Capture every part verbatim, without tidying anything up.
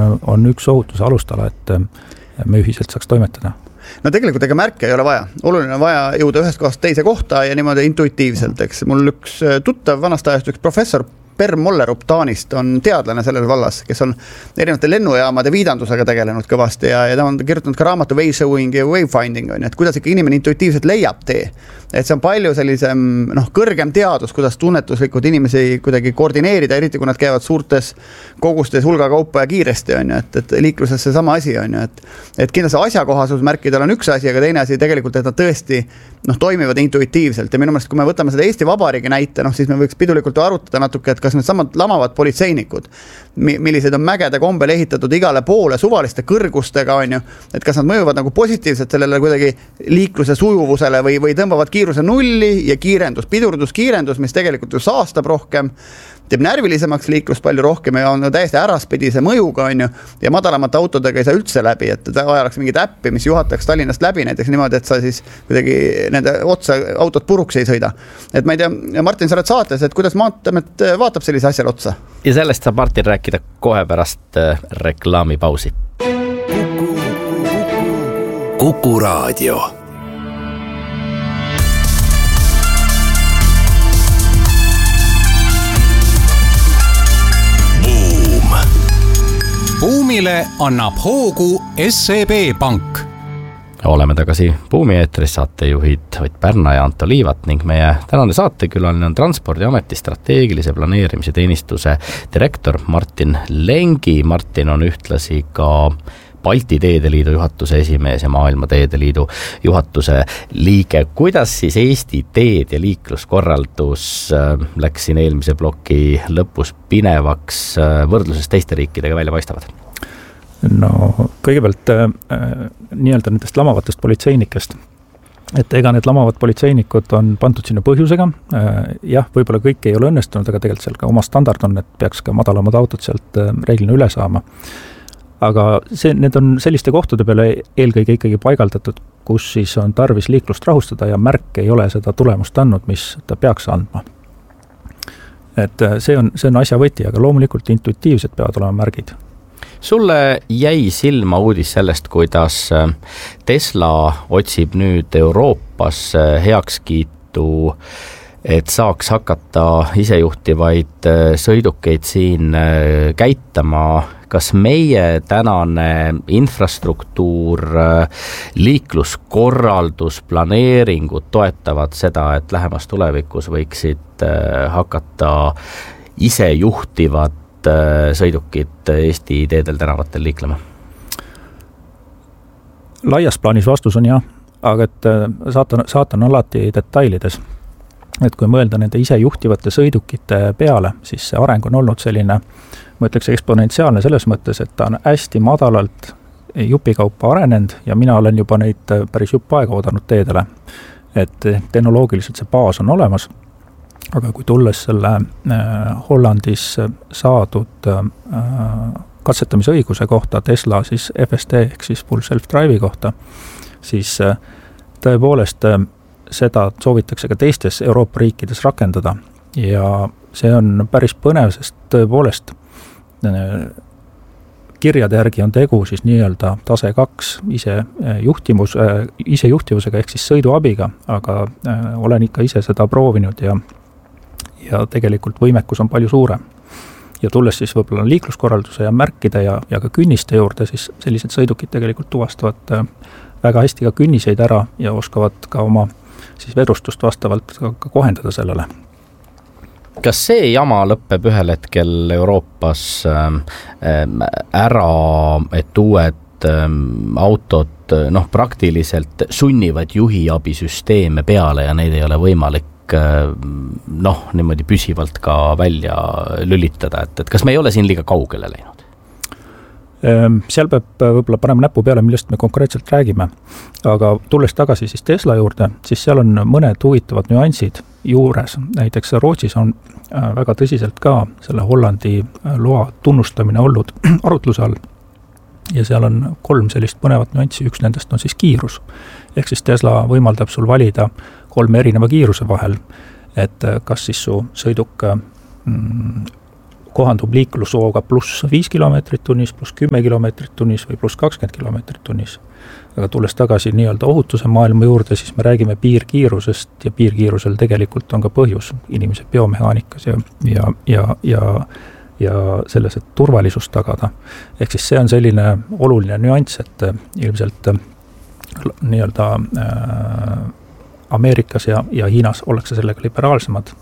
on üks ohutuse alustala, et me ühiselt saaks toimetada. No tegelikult ega märke ei ole vaja. Oluline on vaja jõuda ühest kohast teise kohta ja niimoodi intuitiivselt, eks. Mul üks tuttav vanast ajast, üks professor Per Mollerup Taanist on teadlane selles vallas, kes on erinevate lennujaamade viidandusega tegelenud kõvasti ja, ja ta on kirjutanud ka raamatu Wayshowing ja Wayfinding, on, et kuidas ikka inimene intuitiivselt leiab tee. Et see on palju sellisem noh, kõrgem teadus, kuidas tunnetuslikud inimesi kuidagi koordineerida, eriti kui nad käivad suurtes kogustes hulga kaupa ja kiiresti, on, et, et liikluses see sama asi on. Et, et kindlasti asjakohasusmärkidel on üks asi, aga teine asi tegelikult, et nad tõesti noh, toimivad intuitiivselt. Ja minu meelest, kui me võtame seda Eesti Vabariigi näite, noh, siis me võiks pidulikult arutada natuke, et kas need samad lamavad politseinikud, millised on mägede kombel ehitatud igale poole suvaliste kõrgustega, on ju, et kas nad mõjuvad nagu positiivselt sellele kuidagi liikluse sujuvusele või, või tõmbavad kiiruse nulli ja kiirendus, pidurdus, kiirendus, mis tegelikult ju saastab rohkem, teeb närvilisemaks liiklust palju rohkem ja on täiesti äraspidise mõjuga, on ju, ja madalamate autodega ei saa üldse läbi, et vajaks mingit äppi, mis juhataks Tallinnast läbi näiteks niimoodi, et sa siis kuidagi nende otsa autot puruks ei sõida. Et ma ei tea, Martin, sa oled saates, et kuidas Maanteamet vaatab sellise asjale otsa? Ja sellest saab Martin rääkida kohe pärast reklaamipausi. Kuku Raadio. Buumile annab hoogu S E B Pank. Oleme tagasi Buumi eetris, saatejuhid Ott Pärna ja Anto Liivat ning meie tänane saatekülaline on Transpordiameti strateegilise planeerimise teenistuse direktor Martin Lengi. Martin on ühtlasi ka Balti Teedeliidu juhatuse esimees ja Maailma Teedeliidu juhatuse liige. Kuidas siis Eesti teed- ja liikluskorraldus läks siin eelmise ploki lõpus pinevaks võrdluses teiste riikidega välja paistavad? No kõigepealt äh, nii-öelda nendest lamavatest politseinikest. Et ega need lamavad politseinikud on pandud sinna põhjusega. Äh, jah, võib-olla kõik ei ole õnnestunud, aga tegelikult seal ka oma standard on, et peaks ka madalamad autod sealt äh, reeglina üle saama. Aga see, need on selliste kohtade peale eelkõige ikkagi paigaldatud, kus siis on tarvis liiklust rahustada ja märk ei ole seda tulemust andnud, mis ta peaks andma. Et see on, see on asja võti, aga loomulikult intuitiivselt peavad olema märgid. Sulle jäi silma uudis sellest, kuidas Tesla otsib nüüd Euroopas heakskiitu, et saaks hakata isejuhtivaid sõidukeid siin käitama. Kas meie tänane infrastruktuur, liikluskorraldus, planeeringud toetavad seda, et lähemas tulevikus võiksid hakata isejuhtivad sõidukid Eesti teedel tänavatel liiklema? Laias plaanis vastus on jah, aga et saatan, saatan alati detailides. Et kui mõelda nende isejuhtivate sõidukite peale, siis see areng on olnud selline, ma ütleks eksponentsiaalne selles mõttes, et ta on hästi madalalt jupikaupa arenenud ja mina olen juba neid päris jupp aega oodanud teedele. Et tehnoloogiliselt see baas on olemas, aga kui tulles selle Hollandis saadud katsetamise õiguse kohta Tesla siis F S D ehk siis full self-drive'i kohta, siis tõepoolest seda soovitakse ka teistes Euroopa riikides rakendada ja see on päris põnev, sest tõepoolest kirjade järgi on tegu siis nii-öelda tase kaks ise, juhtimus, ise juhtivusega ehk siis sõiduabiga, aga olen ikka ise seda proovinud ja, ja tegelikult võimekus on palju suurem. Ja tulles siis võib-olla liikluskorralduse ja märkide ja, ja ka künniste juurde, siis sellised sõidukid tegelikult tuvastavad väga hästi ka künniseid ära ja oskavad ka oma siis vedrustust vastavalt ka, ka kohendada sellele. Kas see jama lõpeb ühel hetkel Euroopas ära, et uued autod noh, praktiliselt sunnivad juhiabisüsteeme peale ja neid ei ole võimalik noh, niimoodi püsivalt ka välja lülitada, et, et kas me ei ole siin liiga kaugele läinud? Seal peab võib-olla panema näpu peale, millest me konkreetselt räägime, aga tulles tagasi siis Tesla juurde, siis seal on mõned huvitavad nüansid juures. Näiteks Rootsis on väga tõsiselt ka selle Hollandi loa tunnustamine olnud arutluse all ja seal on kolm sellist põnevat nüanssi, üks nendest on siis kiirus. Ehk siis Tesla võimaldab sul valida kolme erineva kiiruse vahel, et kas siis su sõiduk mm, kohandub liiklusvooga pluss viis kilomeetrit tunnis, pluss kümme kilomeetrit tunnis või pluss kakskümmend kilomeetrit tunnis. Aga tulles tagasi nii-öelda ohutuse maailma juurde, siis me räägime piirkiirusest ja piirkiirusel tegelikult on ka põhjus inimese biomehaanikas ja, ja, ja, ja, ja selles, et turvalisust tagada. Ehk siis see on selline oluline nüanss, et ilmselt nii-öelda äh, Ameerikas ja, ja Hiinas ollakse sellega liberaalsemad.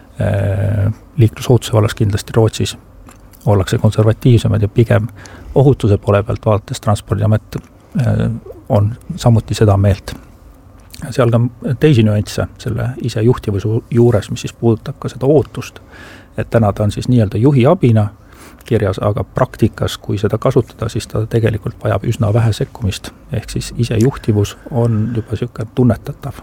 Äh, liiklusohutuse vallas kindlasti Rootsis ollakse konservatiivsemad ja pigem ohutuse poole pealt vaadates Transpordiamet äh, on samuti seda meelt. Seal ka teisi nüansse selle ise juhtivuse juures, mis siis puudutab ka seda ootust, et täna ta on siis nii-öelda juhi abina kirjas, aga praktikas, kui seda kasutada, siis ta tegelikult vajab üsna vähe sekkumist, ehk siis ise juhtivus on juba niisugune tunnetatav.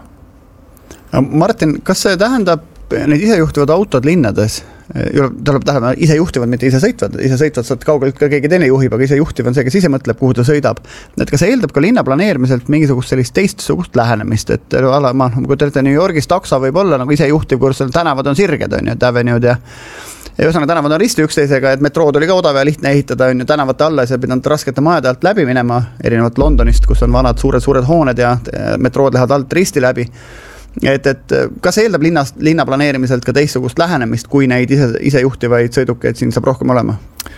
Martin, kas see tähendab need isejuhtivad autod linnades, tuleb tähendab ise juhtivad, mitte ise sõitvad, ise sõitvad saad kaugelt ka keegi teine juhib, aga ise juhtiv on see, kes ise mõtleb, kuhu ta sõidab. Et kas see eeldab ka linna planeerimiselt mingisugust sellist teistsugust lähenemist, et ala, ma, kui te olete New Yorgis takso võib olla nagu ise juhtiv, kus tänavad on sirged, on ju, et avenued ja ja ühesõnaga tänavad on risti üksteisega, et metrood oli ka odav ja lihtne ehitada, on ju, tänavate alla ja see pidanud raskete majade alt läbi minema, erinevalt Londonist, kus on vanad suured, suured hooned ja metrood lähevad alt risti läbi. Et, et kas eeldab linnas, linna planeerimiselt ka teistsugust lähenemist, kui neid ise, ise juhtivaid sõidukeid siin saab rohkem olema?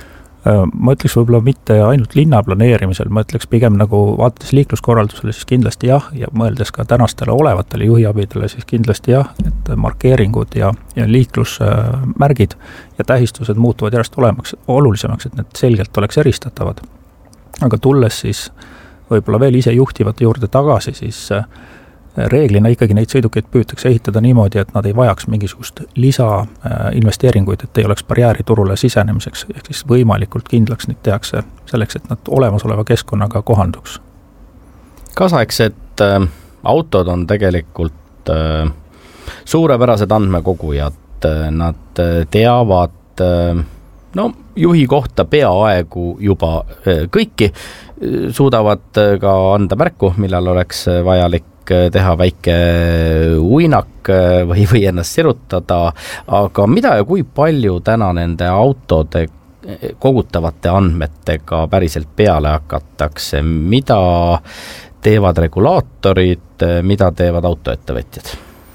Ma ütleks võib-olla mitte ainult linna planeerimisel, ma ütleks pigem nagu vaadates liikluskorraldusele, siis kindlasti jah, ja mõeldes ka tänastele olevatele juhiabidele, siis kindlasti jah, et markeeringud ja, ja liiklusmärgid ja tähistused muutuvad järjest olemaks, olulisemaks, et need selgelt oleks eristatavad. Aga tulles siis võib-olla veel ise juhtivate juurde tagasi, siis reeglina ikkagi neid sõidukeid püütakse ehitada niimoodi, et nad ei vajaks mingisugust lisainvesteeringuid, et ei oleks barjääri turule sisenemiseks, ehk siis võimalikult kindlaks neid tehakse selleks, et nad olemasoleva keskkonnaga kohanduks. Kaasaegsed äh, autod on tegelikult äh, suurepärased andmekogujad, nad teavad äh, no, juhi kohta peaaegu juba äh, kõiki, suudavad ka anda märku, millal oleks vajalik teha väike uinak või, või ennast sirutada, aga mida ja kui palju täna nende autode kogutavate andmetega päriselt peale hakatakse, mida teevad regulaatorid, mida teevad autoettevõtjad?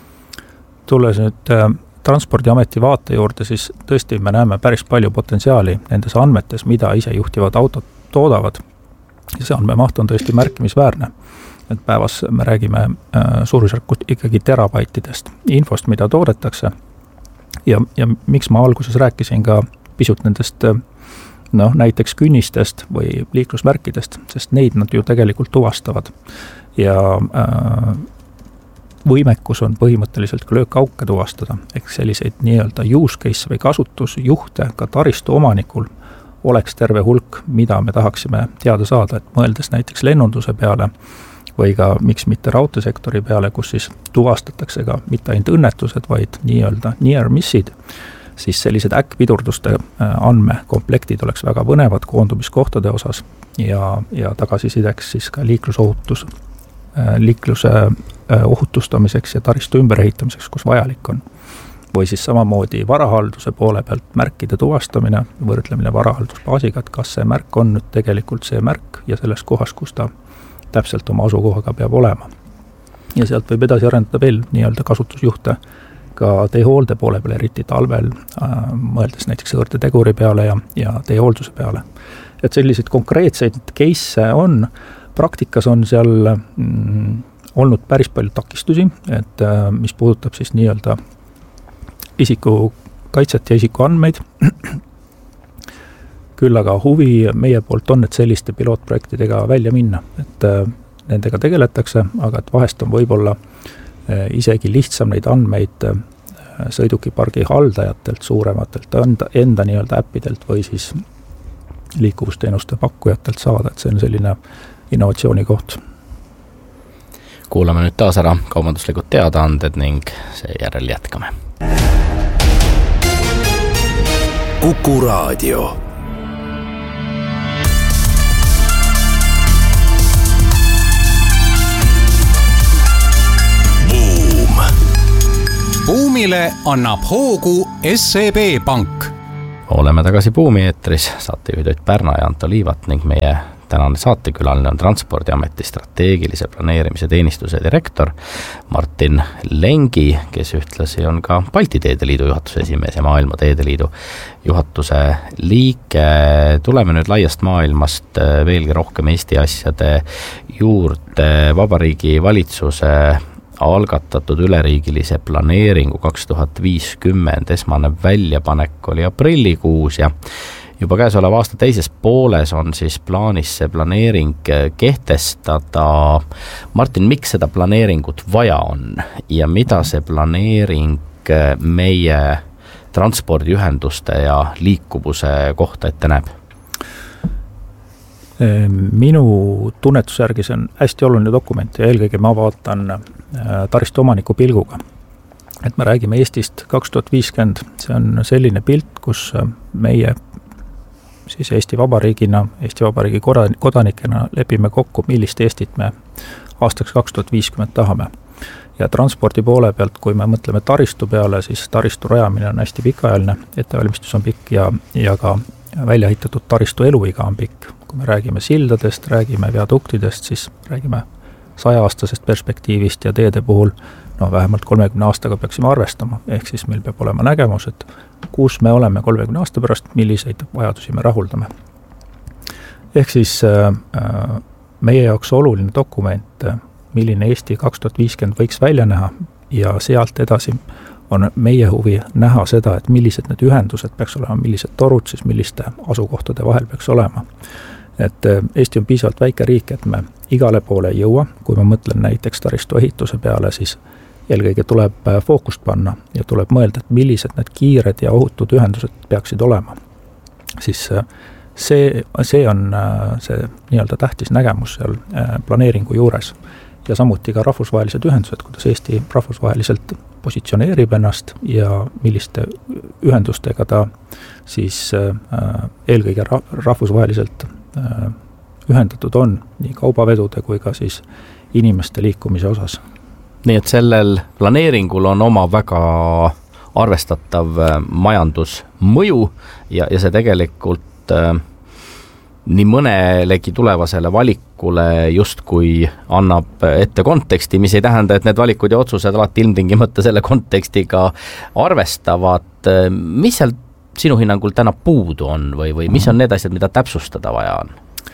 Tulles nüüd äh, Transpordiameti vaate juurde, siis tõesti me näeme päris palju potentsiaali nendes andmetes, mida ise juhtivad autod toodavad. Ja see andmemaht on tõesti märkimisväärne. Et päevas me räägime äh, suurusjärkust ikkagi terabaitidest infost, mida toodetakse. Ja, ja miks ma alguses rääkisin ka pisut nendest noh, näiteks künnistest või liiklusmärkidest, sest neid nad ju tegelikult tuvastavad. Ja äh, võimekus on põhimõtteliselt ka löökauke tuvastada, ehk selliseid nii-öelda use case või kasutusjuhte ka taristu omanikul oleks terve hulk, mida me tahaksime teada saada, et mõeldes näiteks lennunduse peale või ka miks mitte raudteesektori peale, kus siis tuvastatakse ka mitte ainult õnnetused, vaid nii-öelda near missid, siis sellised äkkpidurduste andmekomplektid oleks väga põnevad koondumiskohtade osas ja, ja tagasisideks siis ka liiklusohutus, liikluse ohutustamiseks ja taristu ümberehitamiseks, kus vajalik on. Või siis samamoodi varahalduse poole pealt märkide tuvastamine, võrdlemine varahaldusbaasiga, et kas see märk on nüüd tegelikult see märk ja selles kohas, kus ta täpselt oma asukohaga peab olema. Ja sealt võib edasi arendada veel nii-öelda kasutusjuhte ka teehoolde poole peale, eriti talvel, äh, mõeldes näiteks õõrdeteguri peale ja, ja teehoolduse peale. Et selliseid konkreetseid case on, praktikas on seal mm, olnud päris palju takistusi, et äh, mis puudutab siis nii-öelda isiku kaitset ja isiku andmeid, küll aga huvi meie poolt on, et selliste pilootprojektidega välja minna, et äh, nendega tegeletakse, aga et vahest on võib-olla äh, isegi lihtsam neid andmeid äh, sõidukipargi haldajatelt, suurematelt enda, enda nii-öelda äppidelt või siis liikuvusteenuste pakkujatelt saada, et see on selline innovatsiooni koht. Kuulame nüüd taas ära kaubanduslikud teadaanded ning seejärel jätkame. Kuku Raadio. Buumile annab hoogu S E B Pank. oleme tagasi Buumi eetris, saatejuhid Ott Pärna ja Anto Liivat ning meie tänane saatekülaline on Transpordiameti strateegilise planeerimise teenistuse direktor Martin Lengi, kes ühtlasi on ka Balti Teede Liidu juhatuse esimees ja Maailma Teede Liidu juhatuse liige. Tuleme nüüd laiast maailmast veelgi rohkem Eesti asjade juurde. Vabariigi valitsuse algatatud üleriigilise planeeringu kaks tuhat viiskümmend esmane väljapanek oli aprillikuus ja juba käesoleva aasta teises pooles on siis plaanis see planeering kehtestada. Martin, miks seda planeeringut vaja on ja mida see planeering meie transpordiühenduste ja liikuvuse kohta ette näeb? Minu tunnetuse järgi see on hästi oluline dokument ja eelkõige ma vaatan taristu omaniku pilguga. Et me räägime Eestist kaks tuhat viiskümmend, see on selline pilt, kus meie siis Eesti Vabariigina, Eesti Vabariigi kodanikena lepime kokku, millist Eestit me aastaks kaks tuhat viiskümmend tahame. Ja transpordi poole pealt, kui me mõtleme taristu peale, siis taristu rajamine on hästi pikaajaline, ettevalmistus on pikk ja, ja ka välja ehitatud taristu eluiga on pikk. Kui me räägime sildadest, räägime viaduktidest, siis räägime sajaaastasest perspektiivist ja teede puhul no vähemalt kolmekümne aastaga peaksime arvestama. Ehk siis meil peab olema nägemus, et kus me oleme kolmekümne aasta pärast, milliseid vajadusi me rahuldame. Ehk siis äh, meie jaoks oluline dokument, milline Eesti kaks tuhat viiskümmend võiks välja näha ja sealt edasi on meie huvi näha seda, et millised need ühendused peaks olema, millised torud siis milliste asukohtade vahel peaks olema. Et Eesti on piisavalt väike riik, et me igale poole ei jõua. Kui ma mõtlen näiteks taristu ehituse peale, siis eelkõige tuleb fookust panna ja tuleb mõelda, et millised need kiired ja ohutud ühendused peaksid olema. Siis see, see on see nii-öelda tähtis nägemus seal planeeringu juures. Ja samuti ka rahvusvahelised ühendused, kuidas Eesti rahvusvaheliselt positsioneerib ennast ja milliste ühendustega ta siis eelkõige rahvusvaheliselt ühendatud on nii kaubavedude kui ka siis inimeste liikumise osas. Nii et sellel planeeringul on oma väga arvestatav majandusmõju ja, ja see tegelikult äh, nii mõnelegi tulevasele valikule justkui annab ette konteksti, mis ei tähenda, et need valikud ja otsused alati ilmtingimata selle kontekstiga arvestavad. Mis seal sinu hinnangul täna puudu on või, või mis on need asjad, mida täpsustada vaja on?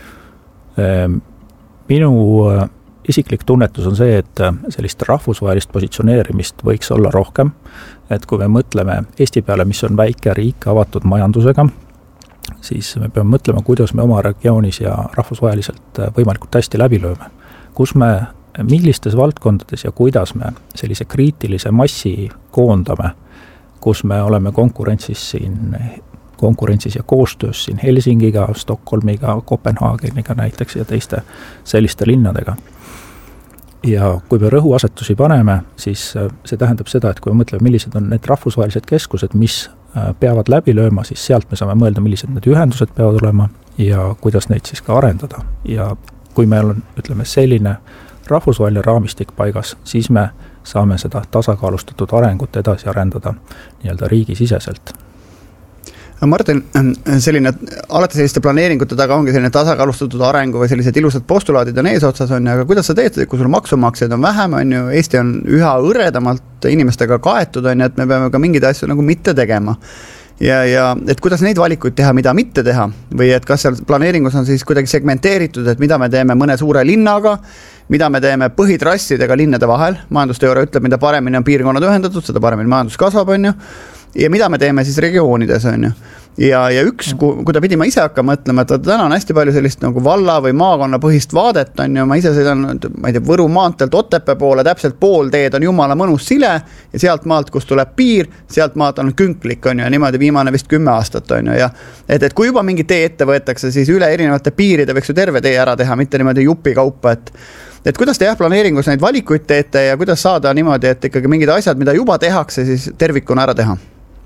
Minu isiklik tunnetus on see, et sellist rahvusvahelist positsioneerimist võiks olla rohkem. Et kui me mõtleme Eesti peale, mis on väike riik avatud majandusega, siis me peame mõtlema, kuidas me oma regioonis ja rahvusvaheliselt võimalikult hästi läbi lööme. Kus me, millistes valdkondades ja kuidas me sellise kriitilise massi koondame, kus me oleme konkurentsis siin, konkurentsis ja koostöös siin Helsingiga, Stockholmiga, Kopenhaageniga näiteks ja teiste selliste linnadega. Ja kui me rõhuasetusi paneme, siis see tähendab seda, et kui me mõtleme, millised on need rahvusvahelised keskused, mis peavad läbi lööma, siis sealt me saame mõelda, millised need ühendused peavad olema ja kuidas neid siis ka arendada. Ja kui meil on, ütleme, selline rahvusvaheline raamistik paigas, siis me saame seda tasakaalustatud arengut edasi arendada nii-öelda riigisiseselt. Martin, selline, alati selliste planeeringute taga ongi selline tasakaalustatud arengu või sellised ilusad postulaadid on eesotsas on, aga kuidas sa teed, kui sul maksumaksjaid on vähem, on ju, Eesti on üha õredamalt inimestega kaetud, on ju, et me peame ka mingeid asju nagu mitte tegema. Ja, ja et kuidas neid valikuid teha, mida mitte teha või et kas seal planeeringus on siis kuidagi segmenteeritud, et mida me teeme mõne suure linnaga, mida me teeme põhitrassidega linnade vahel, majandusteooria ütleb, mida paremini on piirkonnad ühendatud, seda paremini majandus kasvab, on ju, ja mida me teeme siis regioonides, on ju. Ja, ja üks, kui ta pidi ma ise hakka mõtlema, et täna on hästi palju sellist nagu valla või maakonna põhist vaadet, on ju, ma ise sõidan, ma ei tea, Võru maantelt Otepää poole, täpselt pool teed on jumala mõnus sile ja sealt maalt, kus tuleb piir, sealt maalt on künklik, on ju, ja niimoodi viimane vist kümme aastat, on ju, ja et, et kui juba mingi tee ette võetakse, siis üle erinevate piiride võiks ju terve tee ära teha, mitte niimoodi jupi kaupa, et et kuidas te jah planeeringus neid valikuid teete ja kuidas saada niimoodi, et ikkagi mingid asjad, mida juba tehakse, siis tervikuna ära teha?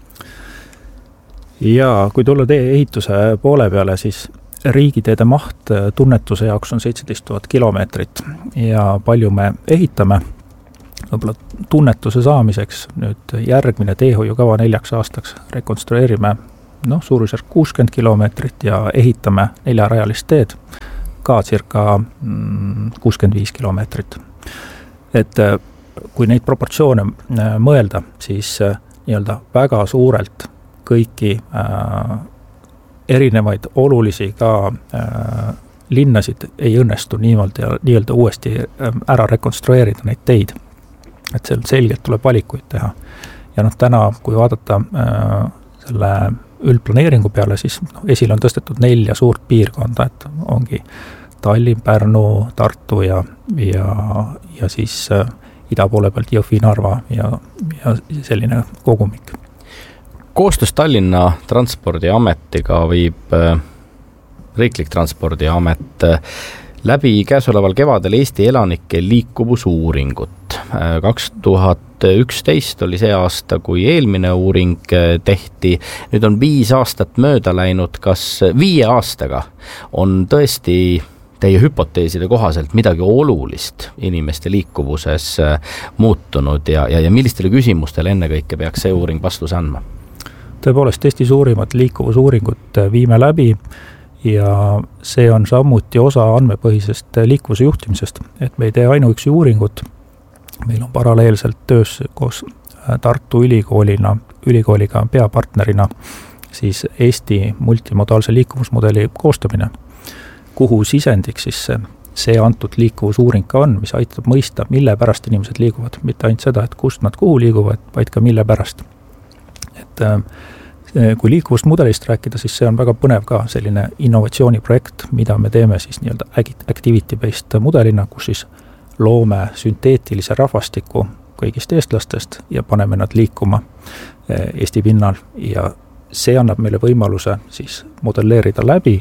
Ja kui tulla tee ehituse poole peale, siis riigiteede maht tunnetuse jaoks on seitseteist tuhat kilomeetrit ja palju me ehitame. Võib-olla tunnetuse saamiseks nüüd järgmine teehoiukava neljaks aastaks rekonstrueerime noh, suurusjärk kuuskümmend kilomeetrit ja ehitame neljarajalist teed ka circa kuuskümmend viis kilomeetrit. Et kui neid proportsioone mõelda, siis nii-öelda väga suurelt kõiki äh, erinevaid olulisi ka äh, linnasid ei õnnestu niimoodi ja nii-öelda uuesti ära rekonstrueerida neid teid. Et seal selgelt tuleb valikuid teha. Ja noh, täna, kui vaadata äh, selle üldplaneeringu peale, siis no, esile on tõstetud nelja suurt piirkonda, et ongi Tallinn, Pärnu, Tartu ja, ja, ja siis äh, ida poole pealt Jõhvi, Narva ja, ja selline kogumik. Koostöös Tallinna Transpordiametiga viib äh, riiklik Transpordiamet äh, läbi käesoleval kevadel Eesti elanike liikuvusuuringut. kaks tuhat üksteist oli see aasta, kui eelmine uuring tehti. Nüüd on viis aastat mööda läinud. Kas viie aastaga on tõesti teie hüpoteeside kohaselt midagi olulist inimeste liikuvuses muutunud ja, ja, ja millistele küsimustele ennekõike peaks see uuring vastuse andma? Tõepoolest, Eesti suurimat liikuvusuuringut viime läbi ja see on samuti osa andmepõhisest liikuvuse juhtimisest, et me ei tee ainuüksi uuringut. Meil on paralleelselt töös koos Tartu Ülikoolina, ülikooliga peapartnerina siis Eesti multimodaalse liikuvusmudeli koostamine, kuhu sisendiks siis see, see antud liikuvusuuring ka on, mis aitab mõista, mille pärast inimesed liiguvad. Mitte ainult seda, et kust nad kuhu liiguvad, vaid ka mille pärast. Et kui liikuvusmudelist rääkida, siis see on väga põnev ka selline innovatsiooniprojekt, mida me teeme siis nii-öelda activity-based mudelina, kus siis loome sünteetilise rahvastiku kõigist eestlastest ja paneme nad liikuma Eesti pinnal ja see annab meile võimaluse siis modelleerida läbi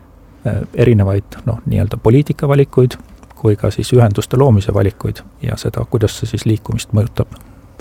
erinevaid noh, nii-öelda poliitikavalikuid kui ka siis ühenduste loomise valikuid ja seda, kuidas see siis liikumist mõjutab.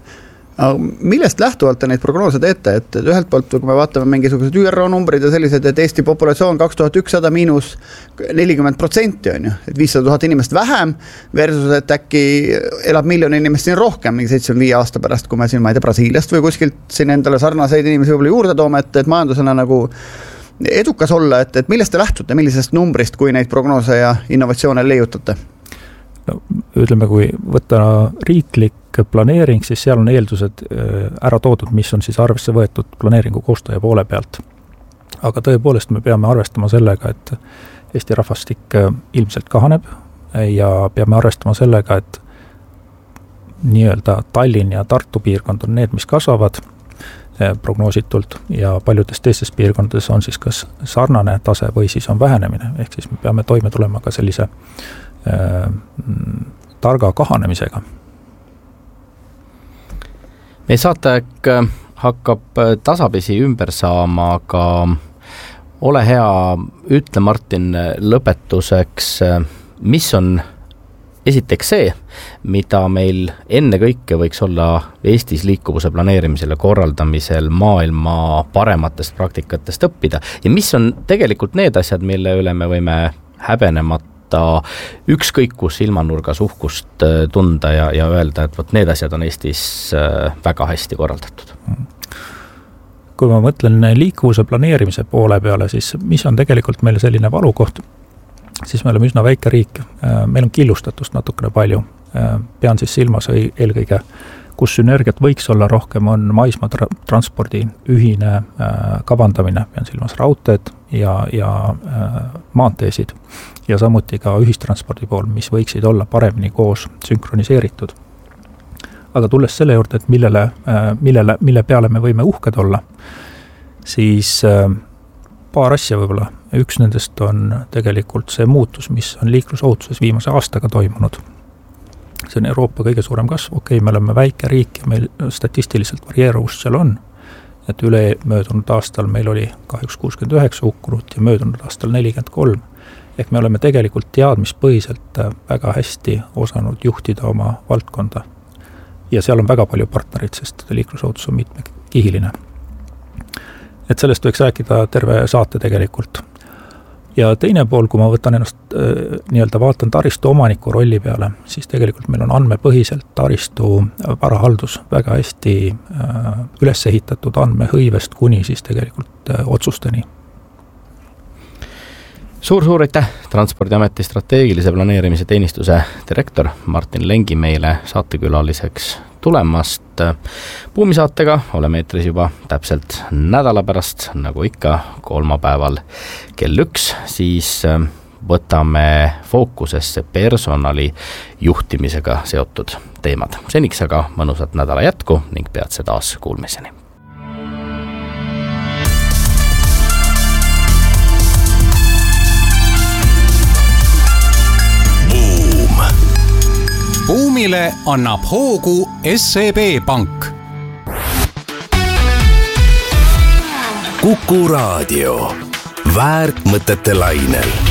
Millest lähtuvalt te neid prognoose teete, et ühelt poolt, kui me vaatame mingisugused Ü R O numbrid ja sellised, et Eesti populatsioon kaks tuhat ükssada miinus nelikümmend protsenti on ju, et viissada tuhat inimest vähem versus, et äkki elab miljon inimest siin rohkem, mingi seitsekümmend viie aasta pärast, kui me siin, ma ei tea, Brasiiliast või kuskilt siin endale sarnaseid inimesi võib-olla juurde toome, et, et majandusena nagu edukas olla, et, et millest te lähtute, millisest numbrist, kui neid prognoose ja innovatsioone leiutate? No, ütleme, kui võtta riiklik planeering, siis seal on eeldused ära toodud, mis on siis arvesse võetud planeeringu koostaja poole pealt. Aga tõepoolest me peame arvestama sellega, et Eesti rahvastik ilmselt kahaneb ja peame arvestama sellega, et nii-öelda Tallinn ja Tartu piirkond on need, mis kasvavad prognoositult ja paljudes teistes piirkondades on siis kas sarnane tase või siis on vähenemine. Ehk siis me peame toime tulema ka sellise äh, targa kahanemisega. Meie saatek hakkab tasapisi ümber saama, aga ole hea, ütle Martin lõpetuseks, mis on esiteks see, mida meil enne kõike võiks olla Eestis liikuvuse planeerimisel ja korraldamisel maailma parematest praktikatest õppida ja mis on tegelikult need asjad, mille üle me võime häbenemata ükskõik kus ilmanurgas uhkust tunda ja, ja öelda, et võt need asjad on Eestis väga hästi korraldatud. Kui ma mõtlen liikuvuse planeerimise poole peale, siis mis on tegelikult meil selline valukoht, siis me oleme üsna väike riik. Meil on killustatust natukene palju. Pean siis silmas eelkõige, kus sünergiat võiks olla rohkem, on maismaa tra- transpordi ühine kavandamine, pean silmas raudteed ja, ja maanteesid ja samuti ka ühistranspordi pool, mis võiksid olla paremini koos sünkroniseeritud. Aga tulles selle juurde, et millele, millele, mille peale me võime uhked olla, siis paar asja võib-olla. Üks nendest on tegelikult see muutus, mis on liiklusohutuses viimase aastaga toimunud. See on Euroopa kõige suurem kasv. Okei, me oleme väike riik ja meil statistiliselt varieeruvust seal on. Et üle möödunud aastal meil oli kahjuks kuuskümmend üheksa hukkunut ja möödunud aastal nelikümmend kolm. Ehk me oleme tegelikult teadmispõhiselt väga hästi osanud juhtida oma valdkonda. Ja seal on väga palju partnerid, sest liiklusohutus on mitmekihiline. Et sellest võiks rääkida terve saate tegelikult. ja teine pool, kui ma võtan ennast äh, nii-öelda vaatan taristu omaniku rolli peale, siis tegelikult meil on andmepõhiselt taristu varahaldus väga hästi äh, üles ehitatud andmehõivest kuni siis tegelikult äh, otsusteni. Suur-suur aitäh, Transpordiameti strateegilise planeerimise teenistuse direktor Martin Lengi meile saatekülaliseks tulemast. Buumisaatega oleme eetris juba täpselt nädala pärast, nagu ikka kolmapäeval kell üks, siis võtame fookusesse personali juhtimisega seotud teemad. Seniks aga mõnusat nädala jätku ning peatse taas kuulmiseni. Buumile annab hoogu S E B Pank. Kuku Raadio. Väärtmõtete lainel.